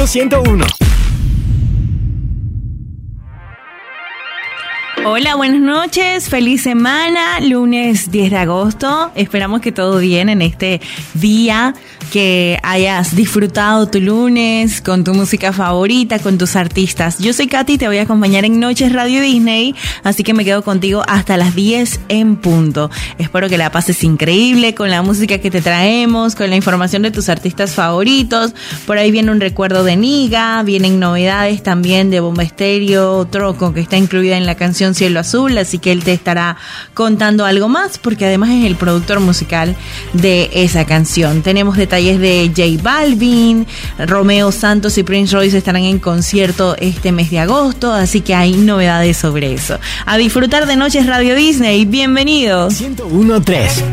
Ritmo 101. Hola, buenas noches, feliz semana, lunes 10 de agosto. Esperamos que todo bien en este día, que hayas disfrutado tu lunes con tu música favorita, con tus artistas. Yo soy Katy, te voy a acompañar en Noches Radio Disney, así que me quedo contigo hasta las 10 en punto. Espero que la pases increíble con la música que te traemos, con la información de tus artistas favoritos. Por ahí viene un recuerdo de Niga, vienen novedades también de Bomba Estéreo, Troco, que está incluida en la canción Cielo Azul, así que él te estará contando algo más, porque además es el productor musical de esa canción. Tenemos detalles de J Balvin, Romeo Santos y Prince Royce estarán en concierto este mes de agosto, así que hay novedades sobre eso. A disfrutar de Noches Radio Disney, bienvenidos. 101.3